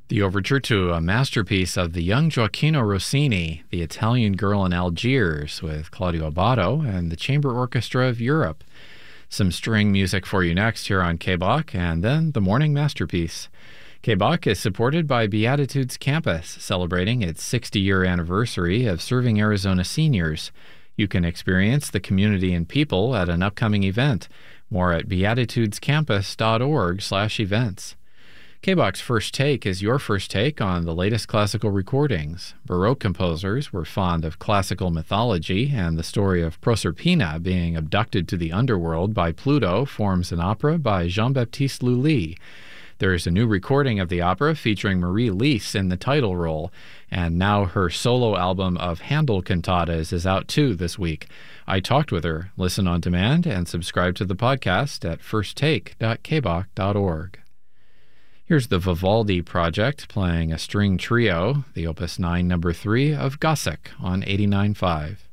The overture to a masterpiece of the young Gioacchino Rossini, The Italian Girl in Algiers, with Claudio Abbado and the Chamber Orchestra of Europe. Some string music for you next here on K-Bach, and then the morning masterpiece. K-Bach is supported by Beatitudes Campus, celebrating its 60-year anniversary of serving Arizona seniors. You can experience the community and people at an upcoming event. More at beatitudescampus.org/events. K-Bach's First Take is your first take on the latest classical recordings. Baroque composers were fond of classical mythology, and the story of Proserpina being abducted to the underworld by Pluto forms an opera by Jean-Baptiste Lully. There is a new recording of the opera featuring Marie Lees in the title role, and now her solo album of Handel cantatas is out too this week. I talked with her. Listen on demand and subscribe to the podcast at firsttake.kbach.org. Here's the Vivaldi Project playing a string trio, the Opus 9 No. 3 of Gossek on 89.5.